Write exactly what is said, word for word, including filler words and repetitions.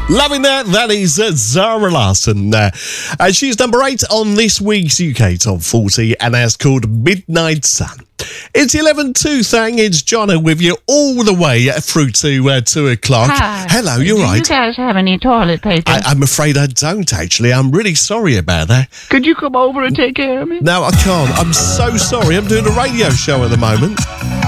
Loving that. That is uh, Zara Larsson. Uh, uh, she's number eight on this week's U K Top forty, and that's called Midnight Sun. It's eleven two, thing. It's Jono with you all the way through to uh, two o'clock. Hi. Hello, you're Do right. you guys have any toilet paper? I, I'm afraid I don't, actually. I'm really sorry about that. Could you come over and take care of me? No, I can't. I'm so sorry. I'm doing a radio show at the moment.